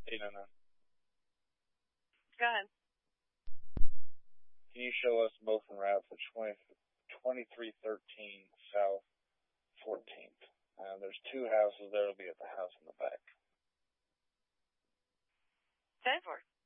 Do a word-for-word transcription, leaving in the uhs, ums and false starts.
Hey, no, no. Go ahead. Can you show us both en route for twenty-three thirteen South fourteenth? Uh, there's two houses there. It'll be at the house in the back. ten four.